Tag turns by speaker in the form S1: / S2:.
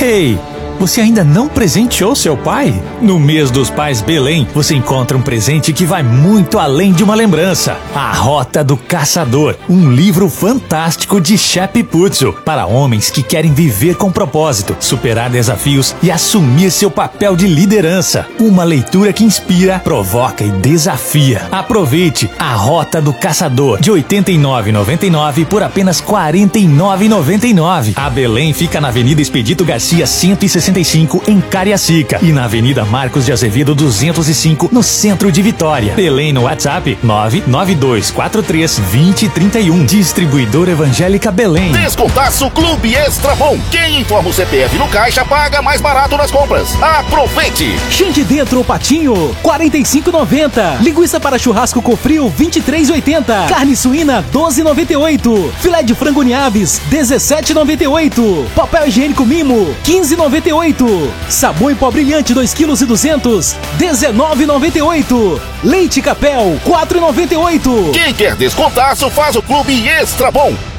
S1: Hey, você ainda não presenteou seu pai? No mês dos pais Belém, você encontra um presente que vai muito além de uma lembrança. A Rota do Caçador, um livro fantástico de Shep Putzo para homens que querem viver com propósito, superar desafios e assumir seu papel de liderança. Uma leitura que inspira, provoca e desafia. Aproveite A Rota do Caçador, de R$ 89,99 por apenas R$ 49,99. A Belém fica na Avenida Expedito Garcia 165 em Cariacica e na Avenida Marcos de Azevedo 205 no centro de Vitória. Belém no WhatsApp 992432031. Distribuidora Evangélica Belém.
S2: Descontaço Clube Extra Bom. Quem informa o CPF no caixa paga mais barato nas compras. Aproveite!
S3: Xande dentro patinho, R$ 45,90. Linguiça para churrasco Cofrio, R$ 23,80. Carne suína, R$ 12,98. Filé de frango Niaves, R$ 17,98. Papel higiênico Mimo, R$ 15,98. Sabão em pó brilhante 2,2 kg, R$ 19,98. Leite Capel, R$ 4,98.
S2: Quem quer descontaço faz o Clube Extra Bom.